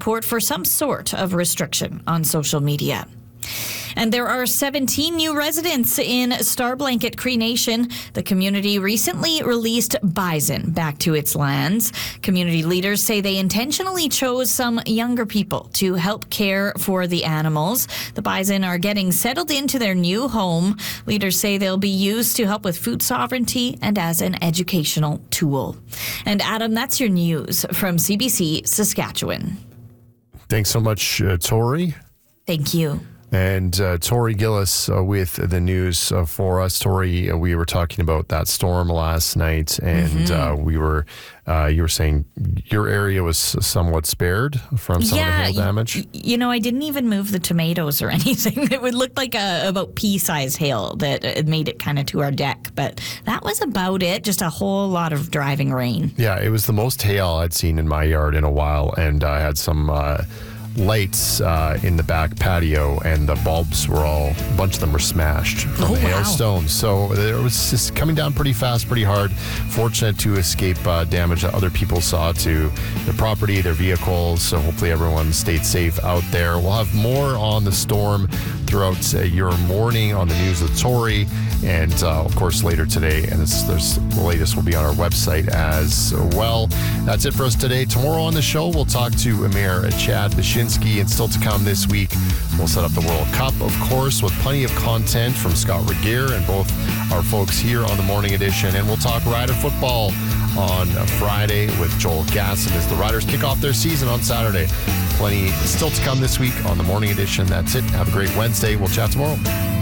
support for some sort of restriction on social media. And there are 17 new residents in Star Blanket Cree Nation. The community recently released bison back to its lands. Community leaders say they intentionally chose some younger people to help care for the animals. The bison are getting settled into their new home. Leaders say they'll be used to help with food sovereignty and as an educational tool. And Adam, that's your news from CBC Saskatchewan. Thanks so much, Tori. Thank you. And Tori Gillis with the news for us. Tori, we were talking about that storm last night, and you were saying your area was somewhat spared from some of the hail damage. You know, I didn't even move the tomatoes or anything. It would look like about pea-sized hail that made it kind of to our deck, but that was about it. Just a whole lot of driving rain. Yeah, it was the most hail I'd seen in my yard in a while, and I had some lights in the back patio, and the bulbs were a bunch of them were smashed from the hailstones. So it was just coming down pretty fast, pretty hard. Fortunate to escape damage that other people saw to their property, their vehicles. So hopefully everyone stayed safe out there. We'll have more on the storm throughout your morning on the news with Tori, and of course later today. And the latest will be on our website as well. That's it for us today. Tomorrow on the show, we'll talk to Amir Chad Bashinsky, and still to come this week, we'll set up the World Cup, of course, with plenty of content from Scott Regier and both our folks here on the Morning Edition. And we'll talk Rider football on Friday with Joel Gasson as the Riders kick off their season on Saturday. Plenty still to come this week on the Morning Edition. That's it. Have a great Wednesday. We'll chat tomorrow.